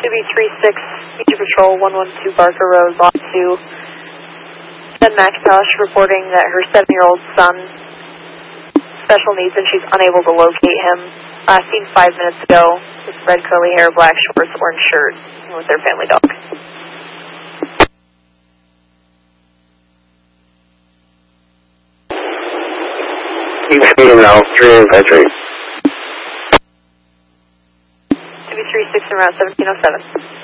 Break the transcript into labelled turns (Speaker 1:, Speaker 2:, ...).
Speaker 1: 2B36, Beach Patrol 112 Barker Road, Lot 2. Jen McIntosh reporting that her 7-year-old son, special needs, and she's unable to locate him. Last seen 5 minutes ago with red curly hair, black shorts, orange shirt, and with their family dog.
Speaker 2: Keep speeding now, 3 infantry.
Speaker 1: 2B36 en route 1707.